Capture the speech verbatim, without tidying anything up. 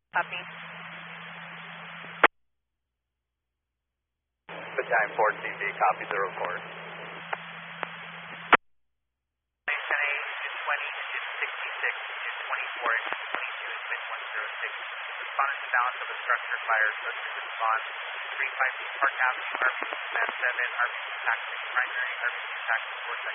Copy. Battalion four T V, copy the report. ten A, twenty, sixty-six, twenty-four, twenty-two, Smith one zero six. Responding to balance of a structure fire, associated response. three five two Park Avenue, R B C Command seven, R B C Taxi primary, R B C Taxi four